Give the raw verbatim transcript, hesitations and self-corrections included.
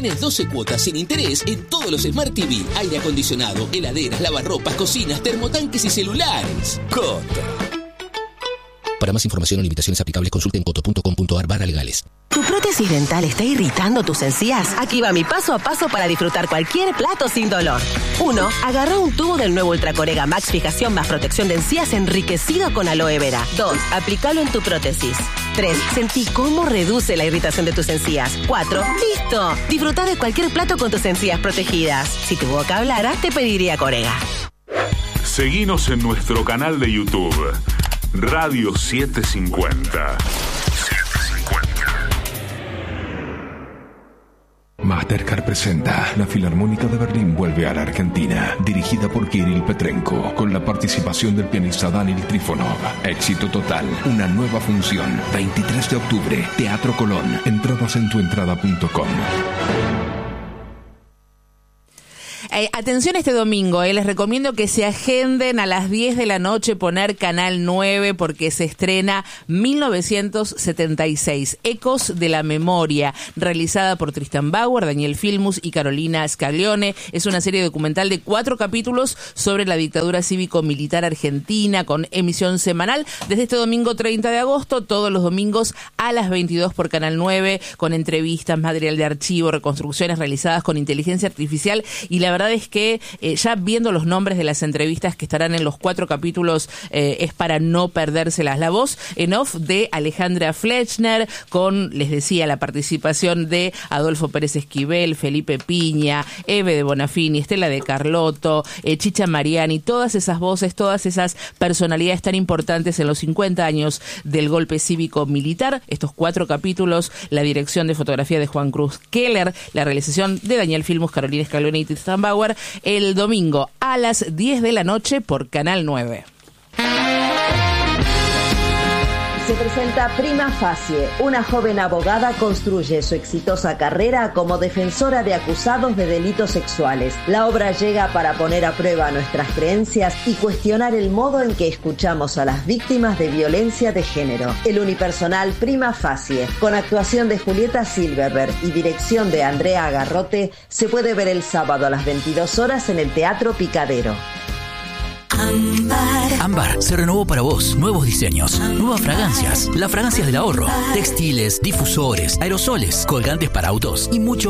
Tienes doce cuotas sin interés en todos los Smart T V, aire acondicionado, heladeras, lavarropas, cocinas, termotanques y celulares. Coto. Para más información o limitaciones aplicables, consulte en coto punto com punto ar barra legales. ¿Tu prótesis dental está irritando tus encías? Aquí va mi paso a paso para disfrutar cualquier plato sin dolor. uno. Agarra un tubo del nuevo Ultracorega Max Fijación más protección de encías enriquecido con aloe vera. dos. Aplícalo en tu prótesis. tres. Sentí cómo reduce la irritación de tus encías. cuatro. ¡Listo! Disfruta de cualquier plato con tus encías protegidas. Si tu boca hablara, te pediría Corega. Seguinos en nuestro canal de YouTube. Radio setecientos cincuenta. Mastercard presenta La Filarmónica de Berlín vuelve a la Argentina, dirigida por Kirill Petrenko, con la participación del pianista Daniel Trifonov. Éxito total, una nueva función, veintitrés de octubre, Teatro Colón. Entradas en tuentrada punto com. Eh, atención este domingo, eh, les recomiendo que se agenden a las diez de la noche poner Canal nueve porque se estrena mil novecientos setenta y seis, Ecos de la Memoria, realizada por Tristan Bauer, Daniel Filmus y Carolina Scaglione. Es una serie documental de cuatro capítulos sobre la dictadura cívico-militar argentina con emisión semanal desde este domingo treinta de agosto, todos los domingos a las veintidós por Canal nueve, con entrevistas, material de archivo, reconstrucciones realizadas con inteligencia artificial y la verdad es que eh, ya viendo los nombres de las entrevistas que estarán en los cuatro capítulos eh, es para no perdérselas. La voz en off de Alejandra Fletchner con, les decía, la participación de Adolfo Pérez Esquivel, Felipe Piña, Eve de Bonafini, Estela de Carlotto, eh, Chicha Mariani, todas esas voces, todas esas personalidades tan importantes en los cincuenta años del golpe cívico-militar. Estos cuatro capítulos, la dirección de fotografía de Juan Cruz Keller, la realización de Daniel Filmus, Carolina Scaglione y Tristan Bauer, el domingo a las diez de la noche por Canal nueve. Se presenta Prima Facie. Una joven abogada construye su exitosa carrera como defensora de acusados de delitos sexuales. La obra llega para poner a prueba nuestras creencias y cuestionar el modo en que escuchamos a las víctimas de violencia de género. El unipersonal Prima Facie, con actuación de Julieta Silverberg y dirección de Andrea Agarrote, se puede ver el sábado a las veintidós horas en el Teatro Picadero. Ámbar. Ámbar se renovó para vos. Nuevos diseños, Ámbar. Nuevas fragancias. Las fragancias del ahorro. Textiles, difusores, aerosoles, colgantes para autos y mucho